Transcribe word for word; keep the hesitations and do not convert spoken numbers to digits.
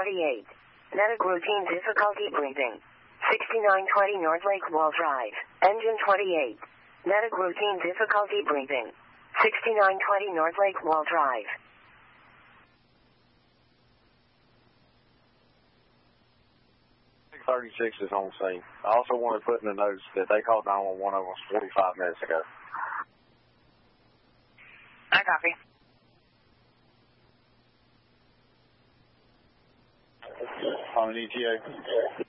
twenty-eight. Medic routine difficulty breathing. sixty-nine twenty North Lake Wall Drive. Engine twenty-eight. Medic routine difficulty breathing. sixty-nine twenty North Lake Wall Drive. thirty-six is on scene. I also want to put in the notes that they called nine one one over forty-five minutes ago. I copy. On an E T A.